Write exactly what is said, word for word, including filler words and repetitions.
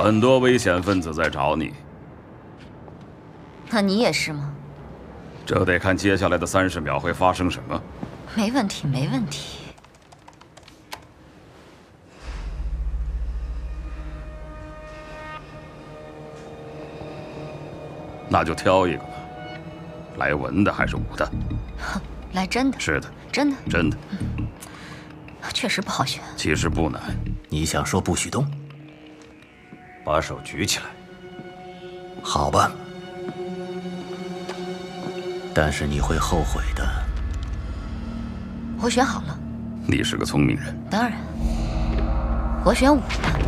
很多危险分子在找你。 那你也是吗？ 这得看接下来的三十秒会发生什么。 没问题，没问题。 那就挑一个吧，来文的还是武的？ 哼，来真的。 是的， 真的， 真的。 嗯，确实不好选。 其实不难。 你想说不许动？ 把手举起来。 好吧。但是你会后悔的。 我选好了。 你是个聪明人。 当然，我选武的。